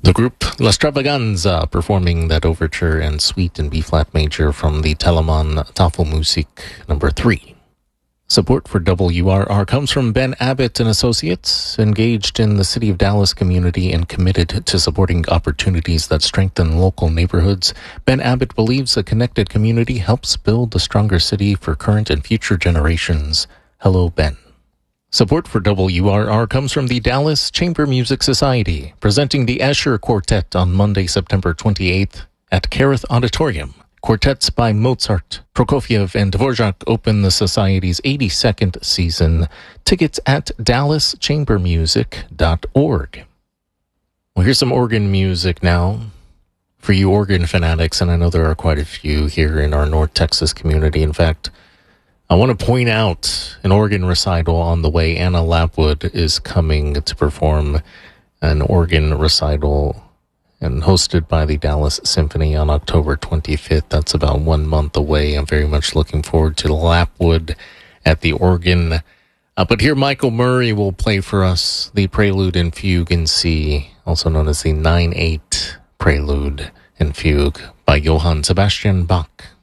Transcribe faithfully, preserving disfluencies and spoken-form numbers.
The group L'Extravaganza performing that overture and suite in B-flat major from the Telemann Tafelmusik number three. Support for W R R comes from Ben Abbott and Associates, engaged in the City of Dallas community and committed to supporting opportunities that strengthen local neighborhoods. Ben Abbott believes a connected community helps build a stronger city for current and future generations. Hello, Ben. Support for W R R comes from the Dallas Chamber Music Society, presenting the Escher Quartet on Monday, September twenty-eighth at Kerith Auditorium. Quartets by Mozart, Prokofiev, and Dvorak open the Society's eighty-second season. Tickets at dallas chamber music dot org. Well, here's some organ music now for you organ fanatics, and I know there are quite a few here in our North Texas community. In fact, I want to point out an organ recital on the way. Anna Lapwood is coming to perform an organ recital and hosted by the Dallas Symphony on October twenty-fifth. That's about one month away. I'm very much looking forward to Lapwood at the organ. Uh, but here Michael Murray will play for us the Prelude and Fugue in C, also known as the nine eight Prelude and Fugue by Johann Sebastian Bach.